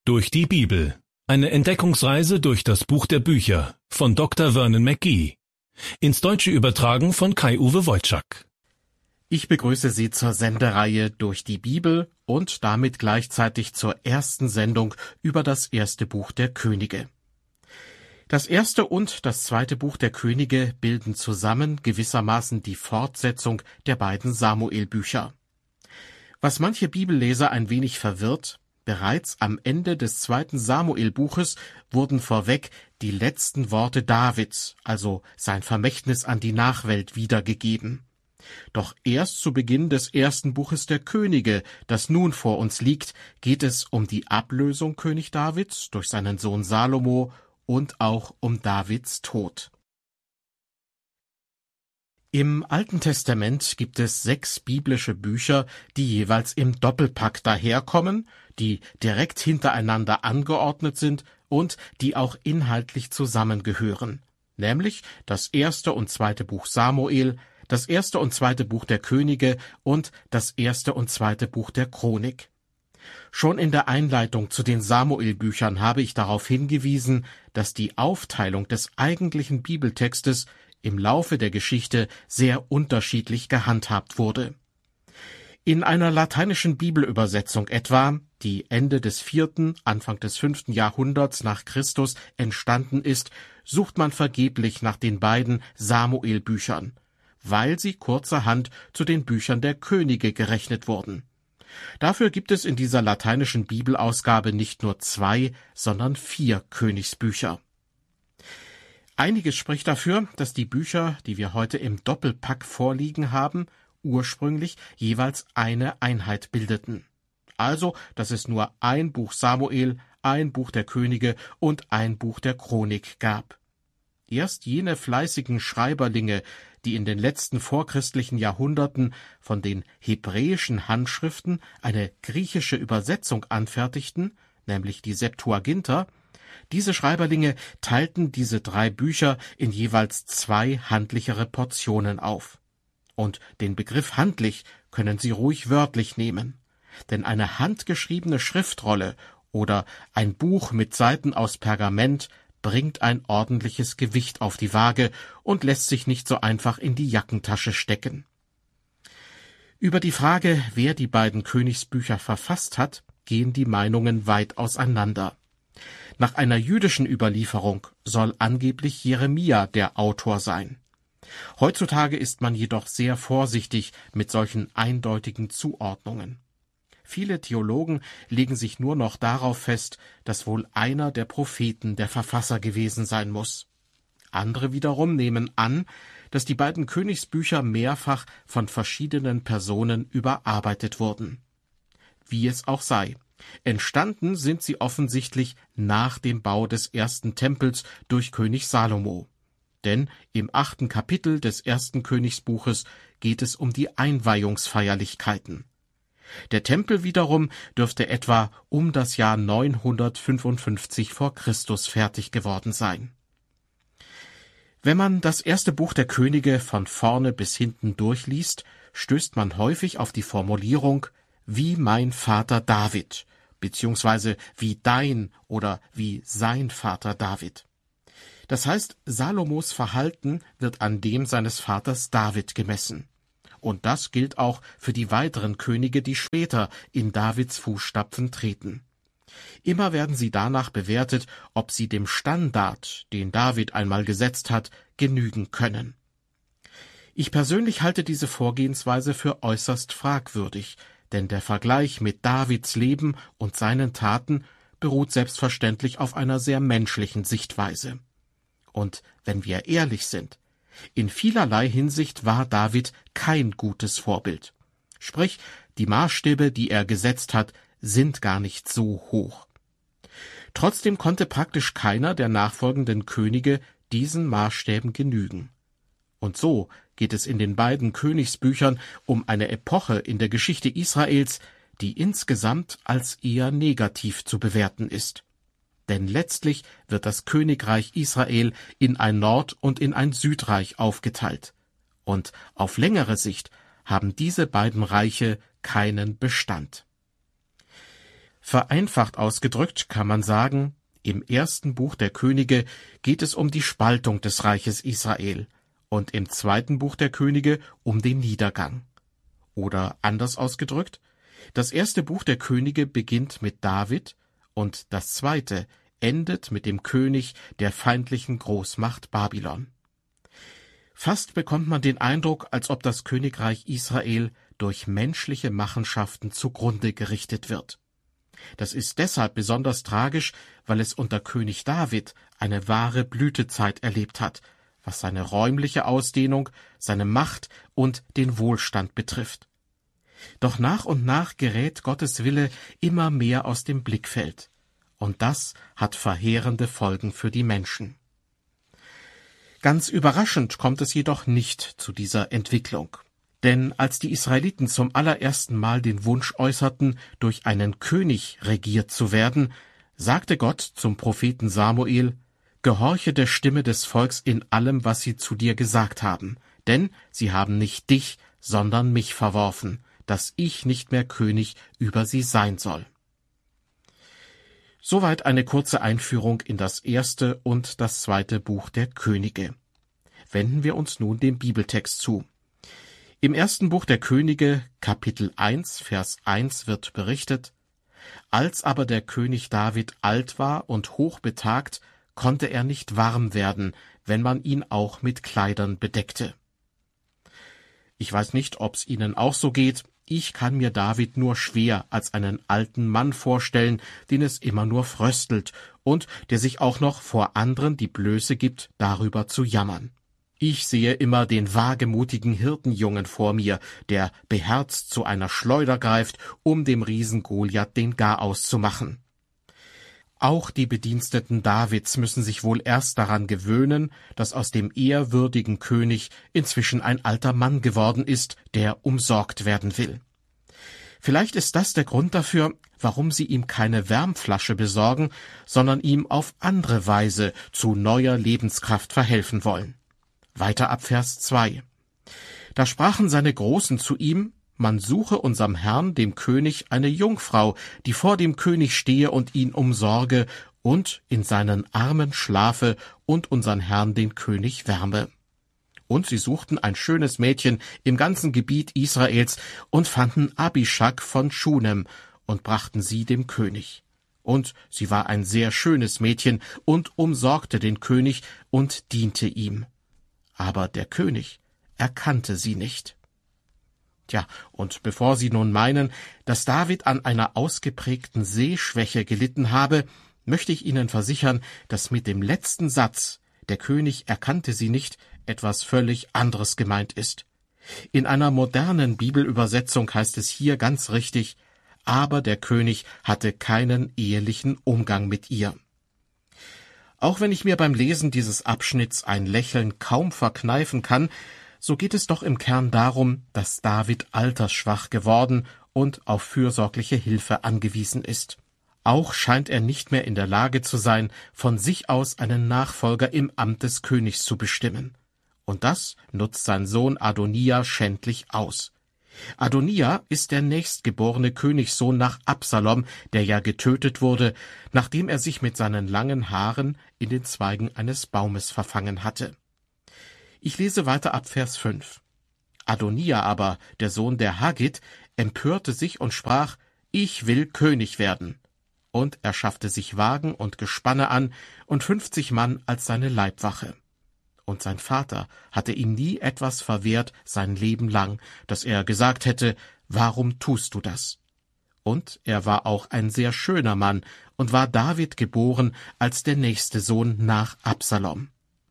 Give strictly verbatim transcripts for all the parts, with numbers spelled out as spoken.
Durch die Bibel. Eine Entdeckungsreise durch das Buch der Bücher von Doktor Vernon McGee. Ins Deutsche übertragen von Kai-Uwe Wojczak. Ich begrüße Sie zur Sendereihe Durch die Bibel und damit gleichzeitig zur ersten Sendung über das erste Buch der Könige. Das erste und das zweite Buch der Könige bilden zusammen gewissermaßen die Fortsetzung der beiden Samuel-Bücher. Was manche Bibelleser ein wenig verwirrt: Bereits am Ende des zweiten Samuel-Buches wurden vorweg die letzten Worte Davids, also sein Vermächtnis an die Nachwelt, wiedergegeben. Doch erst zu Beginn des ersten Buches der Könige, das nun vor uns liegt, geht es um die Ablösung König Davids durch seinen Sohn Salomo und auch um Davids Tod. Im Alten Testament gibt es sechs biblische Bücher, die jeweils im Doppelpack daherkommen, die direkt hintereinander angeordnet sind und die auch inhaltlich zusammengehören, nämlich das erste und zweite Buch Samuel, das erste und zweite Buch der Könige und das erste und zweite Buch der Chronik. Schon in der Einleitung zu den Samuel-Büchern habe ich darauf hingewiesen, dass die Aufteilung des eigentlichen Bibeltextes im Laufe der Geschichte sehr unterschiedlich gehandhabt wurde. In einer lateinischen Bibelübersetzung etwa, die Ende des vierten, Anfang des fünften Jahrhunderts nach Christus entstanden ist, sucht man vergeblich nach den beiden Samuel-Büchern, weil sie kurzerhand zu den Büchern der Könige gerechnet wurden. Dafür gibt es in dieser lateinischen Bibelausgabe nicht nur zwei, sondern vier Königsbücher. Einiges spricht dafür, dass die Bücher, die wir heute im Doppelpack vorliegen haben, ursprünglich jeweils eine Einheit bildeten. Also, dass es nur ein Buch Samuel, ein Buch der Könige und ein Buch der Chronik gab. Erst jene fleißigen Schreiberlinge, die in den letzten vorchristlichen Jahrhunderten von den hebräischen Handschriften eine griechische Übersetzung anfertigten, nämlich die Septuaginta, diese Schreiberlinge teilten diese drei Bücher in jeweils zwei handlichere Portionen auf. Und den Begriff handlich können Sie ruhig wörtlich nehmen, denn eine handgeschriebene Schriftrolle oder ein Buch mit Seiten aus Pergament bringt ein ordentliches Gewicht auf die Waage und lässt sich nicht so einfach in die Jackentasche stecken. Über die Frage, wer die beiden Königsbücher verfasst hat, gehen die Meinungen weit auseinander. Nach einer jüdischen Überlieferung soll angeblich Jeremia der Autor sein. Heutzutage ist man jedoch sehr vorsichtig mit solchen eindeutigen Zuordnungen. Viele Theologen legen sich nur noch darauf fest, dass wohl einer der Propheten der Verfasser gewesen sein muss. Andere wiederum nehmen an, dass die beiden Königsbücher mehrfach von verschiedenen Personen überarbeitet wurden. Wie es auch sei. Entstanden sind sie offensichtlich nach dem Bau des ersten Tempels durch König Salomo. Denn im achten Kapitel des ersten Königsbuches geht es um die Einweihungsfeierlichkeiten. Der Tempel wiederum dürfte etwa um das Jahr neunhundertfünfundfünfzig vor Christus fertig geworden sein. Wenn man das erste Buch der Könige von vorne bis hinten durchliest, stößt man häufig auf die Formulierung wie mein Vater David, beziehungsweise wie dein oder wie sein Vater David. Das heißt, Salomos Verhalten wird an dem seines Vaters David gemessen. Und das gilt auch für die weiteren Könige, die später in Davids Fußstapfen treten. Immer werden sie danach bewertet, ob sie dem Standard, den David einmal gesetzt hat, genügen können. Ich persönlich halte diese Vorgehensweise für äußerst fragwürdig, denn der Vergleich mit Davids Leben und seinen Taten beruht selbstverständlich auf einer sehr menschlichen Sichtweise. Und wenn wir ehrlich sind, in vielerlei Hinsicht war David kein gutes Vorbild. Sprich, die Maßstäbe, die er gesetzt hat, sind gar nicht so hoch. Trotzdem konnte praktisch keiner der nachfolgenden Könige diesen Maßstäben genügen. Und so geht es in den beiden Königsbüchern um eine Epoche in der Geschichte Israels, die insgesamt als eher negativ zu bewerten ist. Denn letztlich wird das Königreich Israel in ein Nord- und in ein Südreich aufgeteilt. Und auf längere Sicht haben diese beiden Reiche keinen Bestand. Vereinfacht ausgedrückt kann man sagen, im ersten Buch der Könige geht es um die Spaltung des Reiches Israel und im zweiten Buch der Könige um den Niedergang. Oder anders ausgedrückt, das erste Buch der Könige beginnt mit David und das zweite endet mit dem König der feindlichen Großmacht Babylon. Fast bekommt man den Eindruck, als ob das Königreich Israel durch menschliche Machenschaften zugrunde gerichtet wird. Das ist deshalb besonders tragisch, weil es unter König David eine wahre Blütezeit erlebt hat, was seine räumliche Ausdehnung, seine Macht und den Wohlstand betrifft. Doch nach und nach gerät Gottes Wille immer mehr aus dem Blickfeld, und das hat verheerende Folgen für die Menschen. Ganz überraschend kommt es jedoch nicht zu dieser Entwicklung. Denn als die Israeliten zum allerersten Mal den Wunsch äußerten, durch einen König regiert zu werden, sagte Gott zum Propheten Samuel: Gehorche der Stimme des Volks in allem, was sie zu dir gesagt haben, denn sie haben nicht dich, sondern mich verworfen, dass ich nicht mehr König über sie sein soll. Soweit eine kurze Einführung in das erste und das zweite Buch der Könige. Wenden wir uns nun dem Bibeltext zu. Im ersten Buch der Könige, Kapitel eins, Vers eins wird berichtet: Als aber der König David alt war und hochbetagt, konnte er nicht warm werden, wenn man ihn auch mit Kleidern bedeckte. Ich weiß nicht, ob's Ihnen auch so geht. Ich kann mir David nur schwer als einen alten Mann vorstellen, den es immer nur fröstelt und der sich auch noch vor anderen die Blöße gibt, darüber zu jammern. Ich sehe immer den wagemutigen Hirtenjungen vor mir, der beherzt zu einer Schleuder greift, um dem Riesen Goliath den Garaus zu machen. Auch die Bediensteten Davids müssen sich wohl erst daran gewöhnen, dass aus dem ehrwürdigen König inzwischen ein alter Mann geworden ist, der umsorgt werden will. Vielleicht ist das der Grund dafür, warum sie ihm keine Wärmflasche besorgen, sondern ihm auf andere Weise zu neuer Lebenskraft verhelfen wollen. Weiter ab Vers zwei. Da sprachen seine Großen zu ihm: Man suche unserem Herrn, dem König, eine Jungfrau, die vor dem König stehe und ihn umsorge und in seinen Armen schlafe und unseren Herrn, den König, wärme. Und sie suchten ein schönes Mädchen im ganzen Gebiet Israels und fanden Abishag von Schunem und brachten sie dem König. Und sie war ein sehr schönes Mädchen und umsorgte den König und diente ihm. Aber der König erkannte sie nicht. Tja, und bevor Sie nun meinen, dass David an einer ausgeprägten Sehschwäche gelitten habe, möchte ich Ihnen versichern, dass mit dem letzten Satz, der König erkannte sie nicht, etwas völlig anderes gemeint ist. In einer modernen Bibelübersetzung heißt es hier ganz richtig: Aber der König hatte keinen ehelichen Umgang mit ihr. Auch wenn ich mir beim Lesen dieses Abschnitts ein Lächeln kaum verkneifen kann, so geht es doch im Kern darum, dass David altersschwach geworden und auf fürsorgliche Hilfe angewiesen ist. Auch scheint er nicht mehr in der Lage zu sein, von sich aus einen Nachfolger im Amt des Königs zu bestimmen. Und das nutzt sein Sohn Adonija schändlich aus. Adonija ist der nächstgeborene Königssohn nach Absalom, der ja getötet wurde, nachdem er sich mit seinen langen Haaren in den Zweigen eines Baumes verfangen hatte. Ich lese weiter ab Vers fünf. Adonija aber, der Sohn der Haggit, empörte sich und sprach: Ich will König werden. Und er schaffte sich Wagen und Gespanne an und fünfzig Mann als seine Leibwache. Und sein Vater hatte ihm nie etwas verwehrt sein Leben lang, dass er gesagt hätte: Warum tust du das? Und er war auch ein sehr schöner Mann und war David geboren als der nächste Sohn nach Absalom.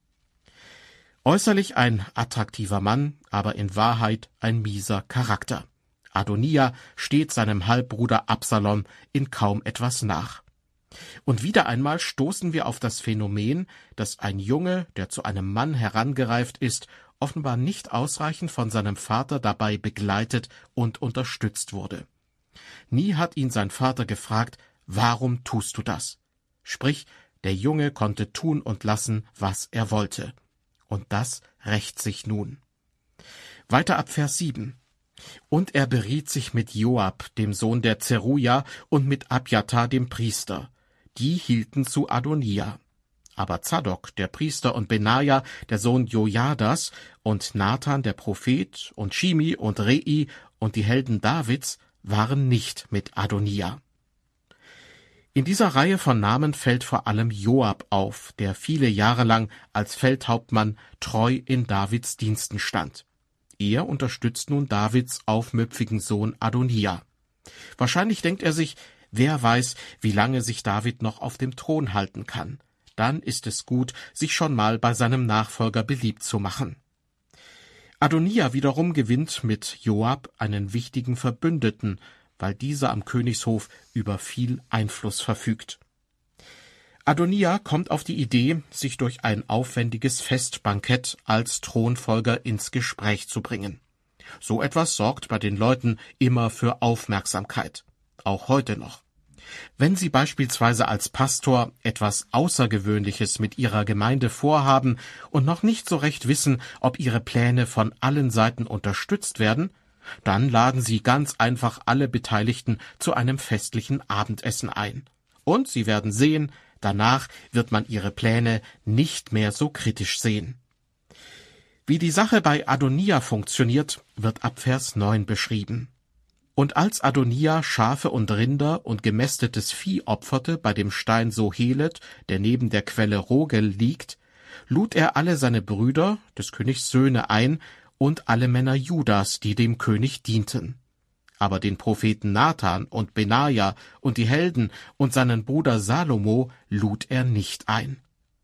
Äußerlich ein attraktiver Mann, aber in Wahrheit ein mieser Charakter. Adonija steht seinem Halbbruder Absalom in kaum etwas nach. Und wieder einmal stoßen wir auf das Phänomen, dass ein Junge, der zu einem Mann herangereift ist, offenbar nicht ausreichend von seinem Vater dabei begleitet und unterstützt wurde. Nie hat ihn sein Vater gefragt: Warum tust du das? Sprich, der Junge konnte tun und lassen, was er wollte. Und das rächt sich nun. Weiter ab Vers sieben. Und er beriet sich mit Joab, dem Sohn der Zeruja, und mit Abjatar, dem Priester. Die hielten zu Adonia. Aber Zadok, der Priester, und Benaja, der Sohn Jojadas, und Nathan, der Prophet, und Shimi und Rei und die Helden Davids waren nicht mit Adonia. In dieser Reihe von Namen fällt vor allem Joab auf, der viele Jahre lang als Feldhauptmann treu in Davids Diensten stand. Er unterstützt nun Davids aufmüpfigen Sohn Adonia. Wahrscheinlich denkt er sich, wer weiß, wie lange sich David noch auf dem Thron halten kann. Dann ist es gut, sich schon mal bei seinem Nachfolger beliebt zu machen. Adonia wiederum gewinnt mit Joab einen wichtigen Verbündeten, weil dieser am Königshof über viel Einfluss verfügt. Adonia kommt auf die Idee, sich durch ein aufwendiges Festbankett als Thronfolger ins Gespräch zu bringen. So etwas sorgt bei den Leuten immer für Aufmerksamkeit, auch heute noch. Wenn Sie beispielsweise als Pastor etwas Außergewöhnliches mit Ihrer Gemeinde vorhaben und noch nicht so recht wissen, ob Ihre Pläne von allen Seiten unterstützt werden, dann laden Sie ganz einfach alle Beteiligten zu einem festlichen Abendessen ein. Und Sie werden sehen, danach wird man Ihre Pläne nicht mehr so kritisch sehen. Wie die Sache bei Adonia funktioniert, wird ab Vers neun beschrieben. Und als Adonia Schafe und Rinder und gemästetes Vieh opferte bei dem Stein Sohelet, der neben der Quelle Rogel liegt, lud er alle seine Brüder, des Königs Söhne, ein und alle Männer Judas, die dem König dienten. Aber den Propheten Nathan und Benaja und die Helden und seinen Bruder Salomo lud er nicht ein.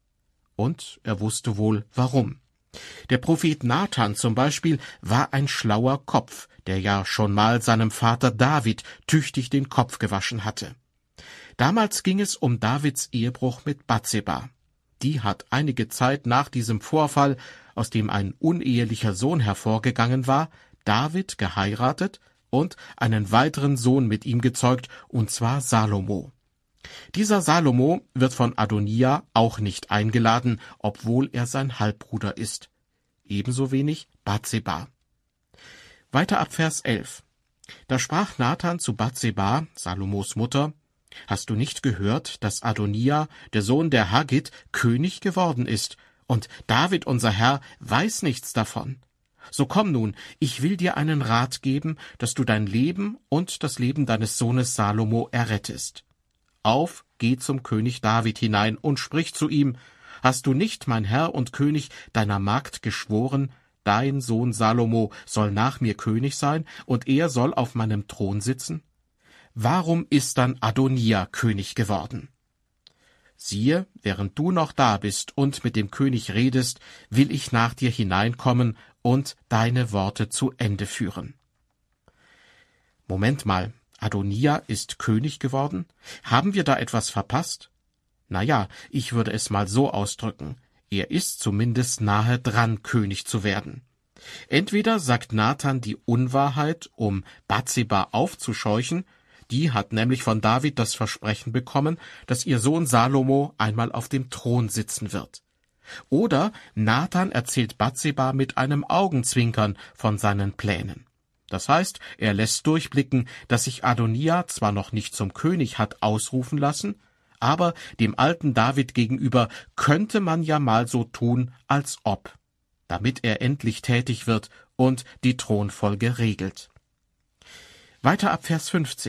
Und er wusste wohl, warum. Der Prophet Nathan zum Beispiel war ein schlauer Kopf, der ja schon mal seinem Vater David tüchtig den Kopf gewaschen hatte. Damals ging es um Davids Ehebruch mit Bathseba. Die hat einige Zeit nach diesem Vorfall, aus dem ein unehelicher Sohn hervorgegangen war, David geheiratet und einen weiteren Sohn mit ihm gezeugt, und zwar Salomo. Dieser Salomo wird von Adonia auch nicht eingeladen, obwohl er sein Halbbruder ist. Ebenso wenig Bathseba. Weiter ab Vers elf. Da sprach Nathan zu Bathseba, Salomos Mutter: Hast du nicht gehört, dass Adonia, der Sohn der Haggit, König geworden ist, und David, unser Herr, weiß nichts davon? So komm nun, ich will dir einen Rat geben, dass du dein Leben und das Leben deines Sohnes Salomo errettest. Auf, geh zum König David hinein und sprich zu ihm: Hast du nicht, mein Herr und König, deiner Magd geschworen, dein Sohn Salomo soll nach mir König sein, und er soll auf meinem Thron sitzen? Warum ist dann Adonia König geworden? Siehe, während du noch da bist und mit dem König redest, will ich nach dir hineinkommen und deine Worte zu Ende führen. Moment mal, Adonia ist König geworden? Haben wir da etwas verpasst? Na ja, ich würde es mal so ausdrücken: Er ist zumindest nahe dran, König zu werden. Entweder sagt Nathan die Unwahrheit, um Bathseba aufzuscheuchen, die hat nämlich von David das Versprechen bekommen, dass ihr Sohn Salomo einmal auf dem Thron sitzen wird. Oder Nathan erzählt Bathseba mit einem Augenzwinkern von seinen Plänen. Das heißt, er lässt durchblicken, dass sich Adonia zwar noch nicht zum König hat ausrufen lassen, aber dem alten David gegenüber könnte man ja mal so tun, als ob, damit er endlich tätig wird und die Thronfolge regelt. Weiter ab Vers fünfzehn.